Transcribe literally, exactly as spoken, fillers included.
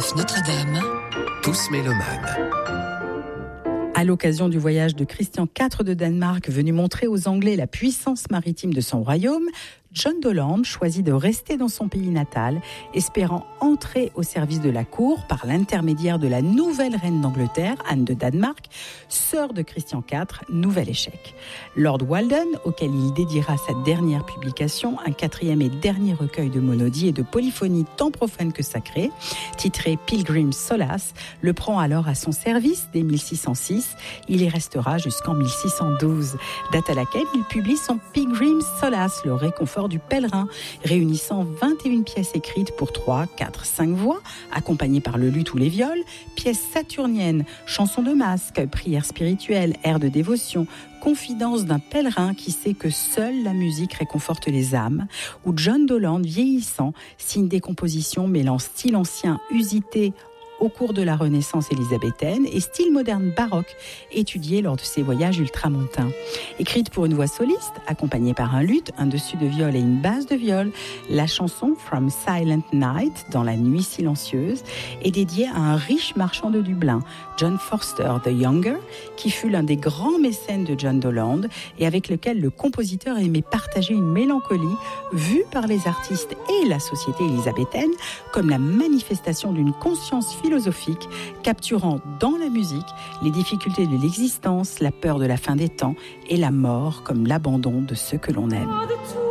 F Notre-Dame, tous mélomanes. À l'occasion du voyage de Christian quatre de Danemark, venu montrer aux Anglais la puissance maritime de son royaume, John d'Hollande choisit de rester dans son pays natal, espérant entrer au service de la cour par l'intermédiaire de la nouvelle reine d'Angleterre, Anne de Danemark, sœur de Christian quatre, nouvel échec. Lord Walden, auquel il dédiera sa dernière publication, un quatrième et dernier recueil de monodies et de polyphonies tant profanes que sacrées, titré Pilgrim's Solace, le prend alors à son service dès mille six cent six. Il y restera jusqu'en mille six cent douze, date à laquelle il publie son Pilgrim's Solace, le réconfort du pèlerin, réunissant vingt et une pièces écrites pour trois, quatre, cinq voix, accompagnées par le luth ou les viols, pièces saturniennes, chansons de masque, prières spirituelles, airs de dévotion, confidence d'un pèlerin qui sait que seule la musique réconforte les âmes, où John d'Hollande, vieillissant, signe des compositions mêlant style ancien usité au cours de la Renaissance élisabéthaine et style moderne baroque, étudié lors de ses voyages ultramontains. Écrite pour une voix soliste, accompagnée par un luth, un dessus de viol et une basse de viol, la chanson From Silent Night, dans la nuit silencieuse, est dédiée à un riche marchand de Dublin, John Forster the Younger, qui fut l'un des grands mécènes de John d'Hollande et avec lequel le compositeur aimait partager une mélancolie vue par les artistes et la société élisabéthaine comme la manifestation d'une conscience philosophique philosophique, capturant dans la musique les difficultés de l'existence, la peur de la fin des temps et la mort comme l'abandon de ceux que l'on aime.